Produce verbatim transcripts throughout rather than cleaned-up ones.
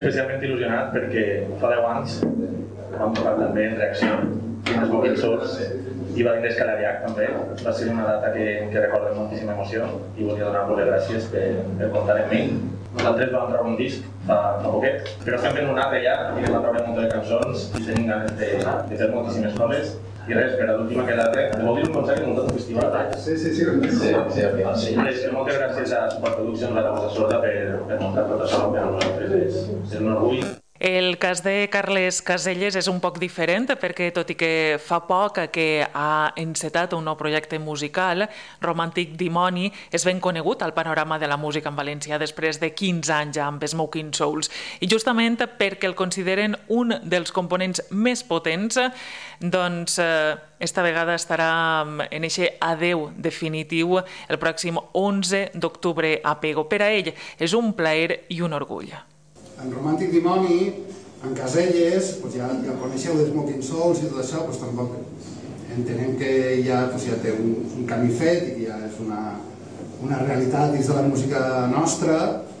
Especialment il·lusionat perquè fa deu anys vam tocar també en Reacció, en els Moving Souls, i va venir Escalariac també. Va ser una data que, que recorda amb moltíssima emoció i volia donar-vos les gràcies per, per comptar amb mi. Nosaltres vam treure un disc fa, fa poquet, però estem fent un altre ja i vam treure un munt de cançons i tenim ganes de, de fer moltíssimes coses. I res, per a l'última que l'altre, te vol dir un concert en un tot festival, eh? Sí, sí, sí. Sí, sí, al final sí. Res, moltes gràcies a Suport Produccions, la Cosa Sorda, per, per muntar tot això, per a nosaltres és, és un orgull. El cas de Carles Caselles és un poc diferent perquè, tot i que fa poc que ha encetat un nou projecte musical, Romàntic Dimoni és ben conegut al panorama de la música en valencià després de quinze anys amb Smoking Souls. I justament perquè el consideren un dels components més potents, doncs esta vegada estarà en eixe adeu definitiu el pròxim onze d'octubre a Pego. Per a ell és un plaer i un orgull. En Romàntic Dimoni, en Caselles, doncs ja, ja coneixeu de Smoking Souls i tot això, doncs tampoc entenem que ja, doncs ja té un, un camí fet i que ja és una, una realitat dins de la música nostra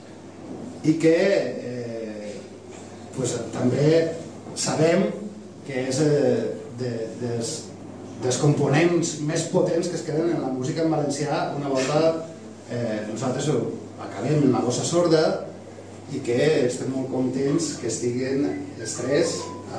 i que eh, doncs, també sabem que és eh, de, des, dels components més potents que es queden en la música en valencià una volta eh, nosaltres acabem en la Cosa Sorda i que estem molt contents que estiguen els tres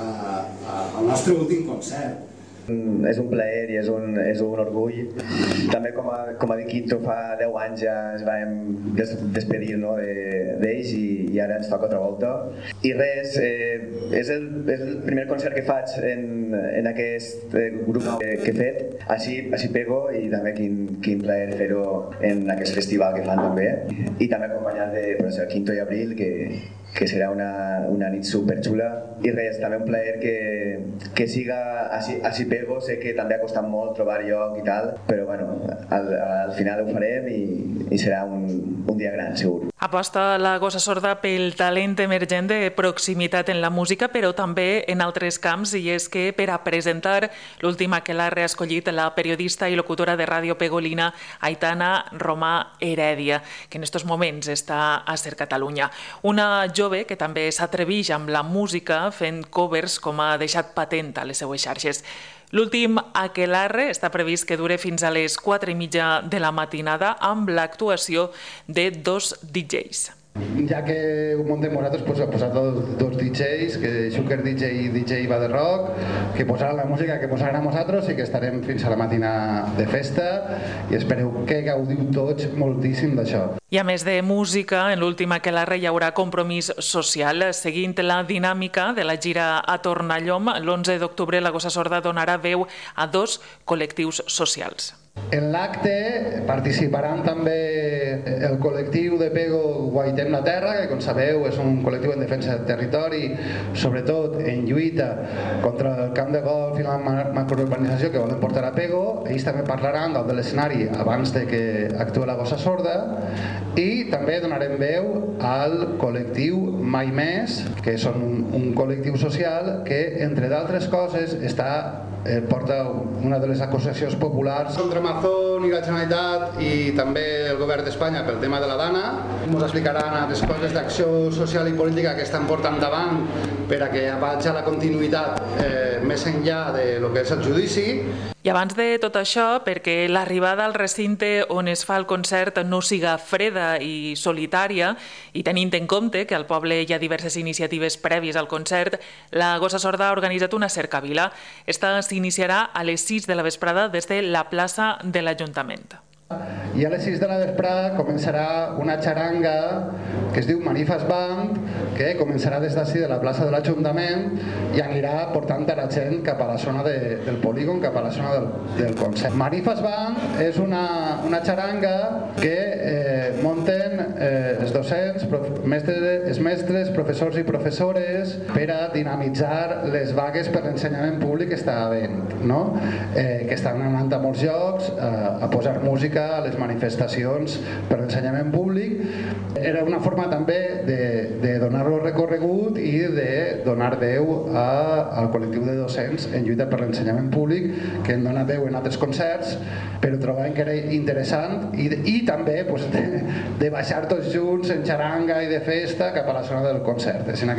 al nostre últim concert. És un plaer i és un, és un orgull. També, com ha, com ha dit Quinto, fa deu anys ja ens vam des, despedir no, d'ells de, i, i ara ens toca altra volta. I res, eh, és, el, és el primer concert que faig en, en aquest grup que, que he fet. Així, així Pego i també quin, quin plaer fer-ho en aquest festival que fan també. I també acompanyat de pues, Quinto i Abril, que, que serà una, una nit superxula. I res, també un plaer que, que siga així, així Pego, sé que també ha costat molt trobar lloc i tal, però bueno, al, al final ho farem i, i serà un, un dia gran, segur. Aposta la Cosa Sorda pel talent emergent de proximitat en la música, però també en altres camps, i és que per a presentar l'última que l'ha reescollit la periodista i locutora de Ràdio Pegolina, Aitana Romà Heredia, que en estos moments està a Ser Catalunya. Una jove que també s'atreveix amb la música fent covers, com ha deixat patent a les seues xarxes. L'últim aquelarre està previst que dure fins a les quatre i mitja de la matinada amb l'actuació de dos D Js. Ja que ho muntem nosaltres, pues, ha posat dos, dos D Js, que Sugar D J i D J va de rock, que posaran la música que posarem a nosaltres i que estarem fins a la matina de festa i espereu que gaudiu tots moltíssim d'això. I a més de música, en l'última aquelarre hi haurà compromís social. Seguint la dinàmica de la gira a Tornallom, l'onze d'octubre la Cosa Sorda donarà veu a dos col·lectius socials. En l'acte participaran també el col·lectiu de Pego Guaitem la Terra, que com sabeu és un col·lectiu en defensa del territori, sobretot en lluita contra el camp de golf i la macrourbanització que volen portar a Pego. Ells també parlaran del de l'escenari abans de que actuï la Cosa Sorda i també donarem veu al col·lectiu Mai Més, que són un, un col·lectiu social que, entre d'altres coses, està Eh, porta una de les acusacions populars contra Amazon i la Generalitat i també el govern d'Espanya pel tema de la Dana. Ens explicaran les coses d'acció social i política que estan portant davant per a que vagi a la continuïtat eh, més enllà de lo que és el judici. I abans de tot això, perquè l'arribada al recinte on es fa el concert no siga freda i solitària, i tenint en compte que al poble hi ha diverses iniciatives prèvies al concert, la Cosa Sorda ha organitzat una cercavila. Esta s'iniciarà a les sis de la vesprada des de la plaça de l'Ajuntament. I a les sis de la vesprada començarà una xaranga que es diu Manifas Band, que començarà des d'ací de la plaça de l'Ajuntament i anirà portant a la gent cap a la zona de, del polígon, cap a la zona del, del concert. Manifas Band és una, una xaranga que eh, munten eh, els docents, prof, mestres, els mestres, professors i professores per a dinamitzar les vagues per l'ensenyament públic que està havent, no? eh, que estan anant a molts llocs eh, a posar música a les manifestacions per l'ensenyament públic. Era una forma també de, de donar-lo recorregut i de donar veu a, al col·lectiu de docents en lluita per l'ensenyament públic, que en dona veu en altres concerts, però trobàvem que era interessant i, i també pues, de, de baixar tots junts en xaranga i de festa cap a la zona del concert.